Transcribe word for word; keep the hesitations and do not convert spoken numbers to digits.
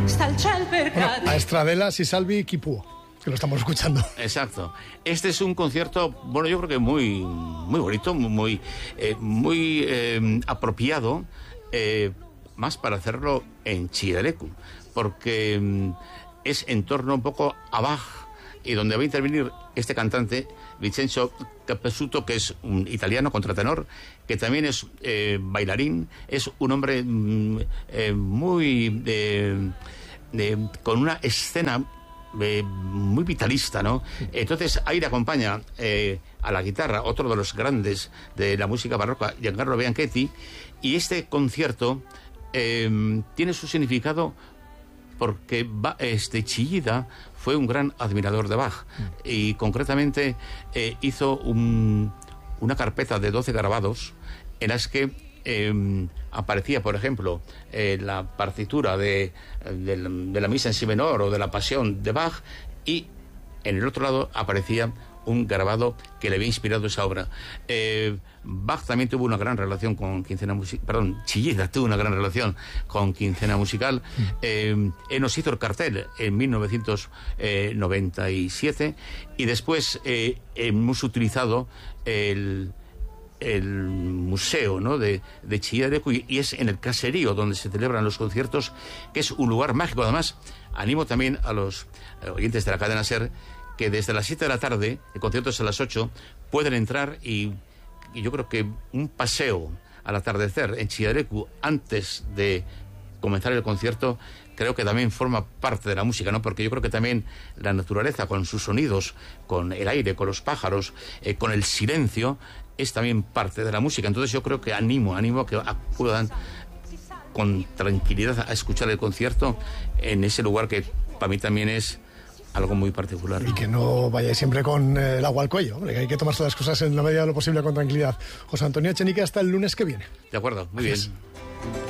Bueno, a Estradelas y Salvi chi può, que lo estamos escuchando. Exacto. Este es un concierto, bueno, yo creo que muy, muy bonito, muy, eh, muy eh, apropiado, eh, más para hacerlo en Chillida Leku, porque mm, es en torno un poco a Bach, y donde va a intervenir este cantante, Vincenzo Capezzuto, que es un italiano contratenor, que también es eh, bailarín, es un hombre mm, eh, muy... Eh, de, con una escena eh, muy vitalista, ¿no? Entonces ahí le acompaña eh, a la guitarra otro de los grandes de la música barroca, Giancarlo Bianchetti, y este concierto eh, tiene su significado porque este Chillida fue un gran admirador de Bach y concretamente eh, hizo un, una carpeta de doce grabados en las que eh, aparecía, por ejemplo, eh, la partitura de, de, de la misa en si menor o de la pasión de Bach, y en el otro lado aparecía un grabado que le había inspirado esa obra. Eh, Bach también tuvo una gran relación con Quincena Musical, perdón, Chillida tuvo una gran relación con Quincena Musical. Eh, él nos hizo el cartel en mil novecientos noventa y siete y después eh, hemos utilizado el el museo, ¿no?, de, de Chillida Leku, y es en el caserío donde se celebran los conciertos, que es un lugar mágico. Además, animo también a los oyentes de la cadena SER que desde las siete de la tarde, el concierto es a las ocho, pueden entrar y, y yo creo que un paseo al atardecer en Chillida Leku antes de comenzar el concierto creo que también forma parte de la música, ¿no? Porque yo creo que también la naturaleza, con sus sonidos, con el aire, con los pájaros, eh, con el silencio, es también parte de la música. Entonces yo creo que animo, animo a que acudan con tranquilidad a escuchar el concierto en ese lugar que para mí también es algo muy particular. Y que no vayáis siempre con el agua al cuello, hombre, que hay que tomar todas las cosas en la medida de lo posible con tranquilidad. José Antonio Echenique, hasta el lunes que viene. De acuerdo, muy Gracias. bien.